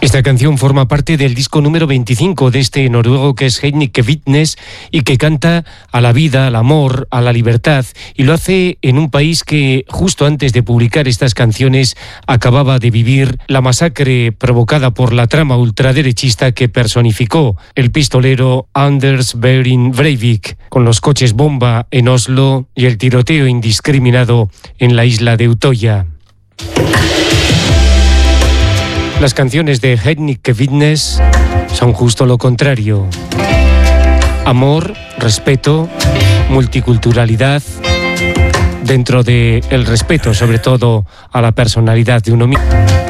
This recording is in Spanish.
Esta canción forma parte del disco número 25 de este noruego que es Henrik Kevitnes y que canta a la vida, al amor, a la libertad, y lo hace en un país que justo antes de publicar estas canciones acababa de vivir la masacre provocada por la trama ultraderechista que personificó el pistolero Anders Behring Breivik, con los coches bomba en Oslo y el tiroteo indiscriminado en la isla de Utoya. Las canciones de Henrik Kevitnes son justo lo contrario. Amor, respeto, multiculturalidad, dentro del respeto sobre todo a la personalidad de uno mismo.